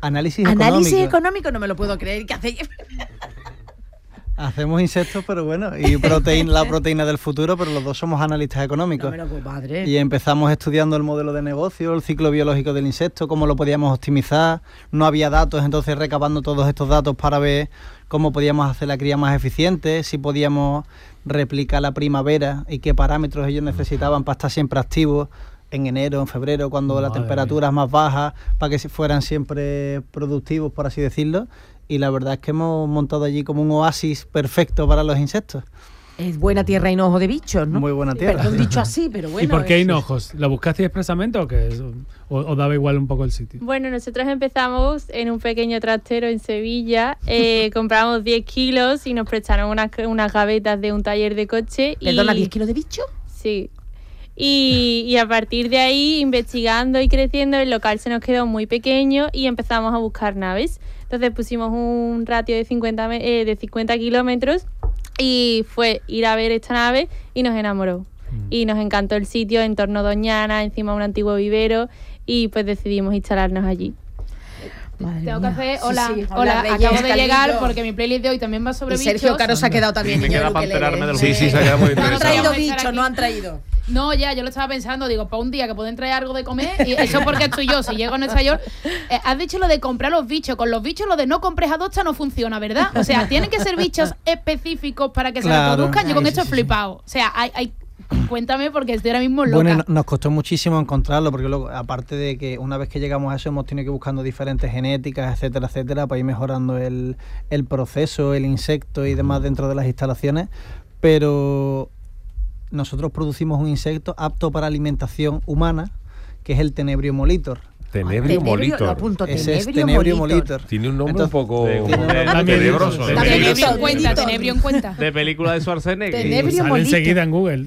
Análisis económico, no me lo puedo creer. ¿Qué hacéis? Hacemos insectos, pero bueno, y la proteína del futuro, pero los dos somos analistas económicos. No me lo puedo, padre. Y empezamos estudiando el modelo de negocio, el ciclo biológico del insecto, cómo lo podíamos optimizar. No había datos, entonces recabando todos estos datos para ver cómo podíamos hacer la cría más eficiente, si podíamos replicar la primavera y qué parámetros ellos necesitaban para estar siempre activos en enero, en febrero, cuando la temperatura es más baja, para que fueran siempre productivos, por así decirlo. Y la verdad es que hemos montado allí como un oasis perfecto para los insectos. Es buena tierra y hinojo de bichos, ¿no? Muy buena tierra. Perdón dicho así, pero bueno. ¿Y por qué hinojos? ¿Lo buscaste expresamente o qué? ¿O daba igual un poco el sitio? Bueno, nosotros empezamos en un pequeño trastero en Sevilla, compramos 10 kilos y nos prestaron unas gavetas de un taller de coche. ¿Perdona, 10 kilos de bicho? Sí. Y a partir de ahí, investigando y creciendo, el local se nos quedó muy pequeño y empezamos a buscar naves. Entonces pusimos un ratio de 50 kilómetros y fue ir a ver esta nave y nos enamoró. Y nos encantó el sitio, entorno Doñana, encima un antiguo vivero, y pues decidimos instalarnos allí. Tengo que hacer, hola, Reyes, acabo de llegar Calvillo. porque mi playlist de hoy también va sobre Y bichos. Sergio Caro se ha quedado también. Me queda para enterarme de lo que Sí, se ha quedado muy No han interesado. traído Pensar bichos, aquí. no han traído. No, ya, yo lo estaba pensando, digo, para un día que pueden traer algo de comer, y eso porque estoy yo, si llego a Nueva York. Has dicho lo de comprar los bichos, con los bichos lo de no compres adopta no funciona, ¿verdad? O sea, tienen que ser bichos específicos para que se reproduzcan, yo con esto he flipado. O sea, cuéntame porque estoy ahora mismo loca. Bueno, nos costó muchísimo encontrarlo, porque luego, aparte de que una vez que llegamos a eso, hemos tenido que ir buscando diferentes genéticas, etcétera, etcétera, para ir mejorando el proceso, el insecto y demás dentro de las instalaciones, pero nosotros producimos un insecto apto para alimentación humana, que es el Tenebrio molitor. Tenebrio molitor. Lo apunto, Ese es Tenebrio molitor. Tiene un nombre Entonces, un poco tenebroso. Tenebrio en cuenta. De película de Schwarzenegger. Tenebrio Sale molito. enseguida en Google.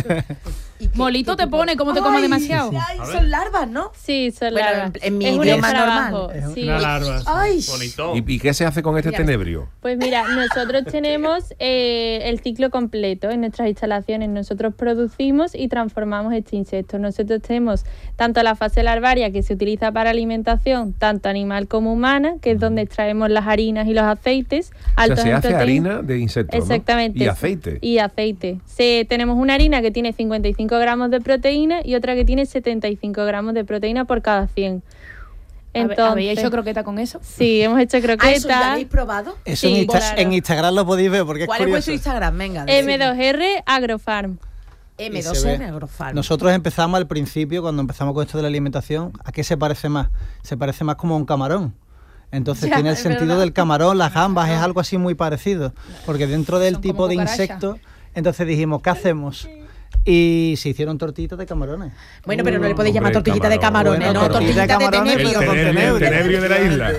Molito te pone, como te come demasiado. Ay, son larvas, ¿no? Sí, son Bueno, larvas. en mi Es un idioma escarabajo, normal. sí. Una larva. Ay, Bonito. ¿Y qué se hace con este tenebrio? Pues mira, nosotros tenemos el ciclo completo en nuestras instalaciones. Nosotros producimos y transformamos este insecto. Nosotros tenemos tanto la fase larvaria, que se utiliza para alimentación, tanto animal como humana, que es donde extraemos las harinas y los aceites. O sea, altos se en hace proteína. harina de insectos, ¿no? Exactamente. Y aceite. Y aceite. Tenemos una harina que tiene 55 gramos de proteína y otra que tiene 75 gramos de proteína por cada 100. Entonces, ¿Habéis hecho croqueta con eso? Sí, hemos hecho ¿eso ya croquetas. lo habéis probado? Eso Sí, en, claro. en Instagram lo podéis ver, porque es ¿Cuál es curioso. vuestro Instagram? Venga, decidme. M2R Agrofarm. Y se ve. M2R Agrofarm. Nosotros empezamos al principio, cuando empezamos con esto de la alimentación, ¿a qué se parece más? Se parece más como a un camarón. Entonces Ya, tiene el es sentido verdad. del camarón, las gambas, es algo así muy parecido. Porque dentro del Son tipo como de cucarachas. insecto, entonces dijimos, ¿qué hacemos? Y se hicieron tortitas de camarones. Bueno, pero no le podéis Hombre, llamar tortillita de camarón. camarones, Bueno, no, tortilla de tortillita de camarones, tenebrio. pero con El tenebrio. tenebrio de la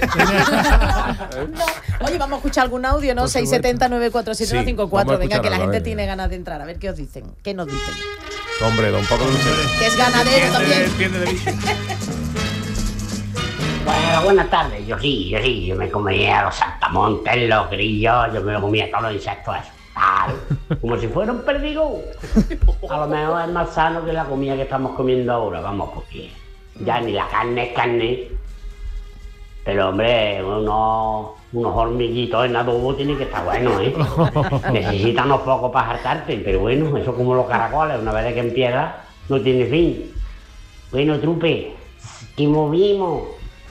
isla. No. Oye, vamos a escuchar algún audio, ¿no? Por supuesto. 670-947-154. vamos a Venga, que la escucharlo, gente venga. tiene ganas de entrar. A ver qué os dicen. ¿Qué nos dicen? Hombre, da un poco de luces. Que es ganadero también. Entiende de bicho. Bueno, buenas tardes. Yo sí, me comía los saltamontes, los grillos, yo me lo comía todos los insectos esos. Tal, como si fuera un perdigón. A lo mejor es más sano que la comida que estamos comiendo ahora, vamos, porque ya ni la carne es carne. Pero hombre, unos hormiguitos en adobo tienen que estar buenos, ¿eh? Necesitan unos pocos para hartarte, pero bueno, eso como los caracoles, una vez que empieza, no tiene fin. Bueno, trupe, que movimos.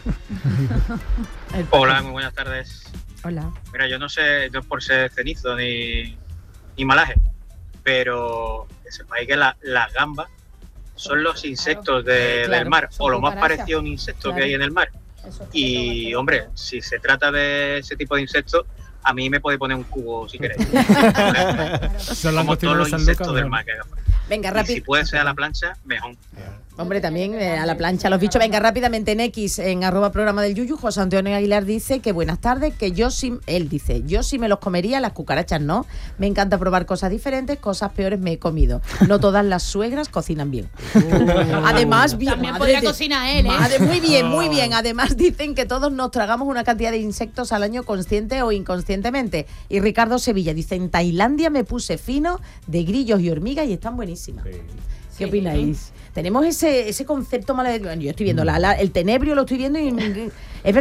Hola, muy buenas tardes. Hola. Mira, yo no sé, no es por ser cenizo ni malaje, pero que sepáis que las gambas son los insectos del Claro, mar, son o lo más cucarachas. parecido a un insecto Claro. que hay en el mar. Y, hombre, si se trata de ese tipo de insectos, a mí me podéis poner un cubo si queréis. Son Como todos los insectos del mar que haga falta. Venga, Y si rápido. puede ser a la plancha, mejor. Hombre, también a la plancha los bichos. Venga, rápidamente en X, en @programa del Yuyu, José Antonio Aguilar dice que buenas tardes, que él dice, yo sí me los comería, las cucarachas no. Me encanta probar cosas diferentes, cosas peores me he comido. No todas las suegras cocinan bien. Además, bien. También madre podría de- cocinar él, ¿eh? Muy bien. Además dicen que todos nos tragamos una cantidad de insectos al año consciente o inconscientemente. Y Ricardo Sevilla dice, en Tailandia me puse fino de grillos y hormigas y están buenísimas. ¿Qué opináis? Tenemos ese concepto malo de... Bueno, yo estoy viendo el tenebrio, lo estoy viendo y es verdad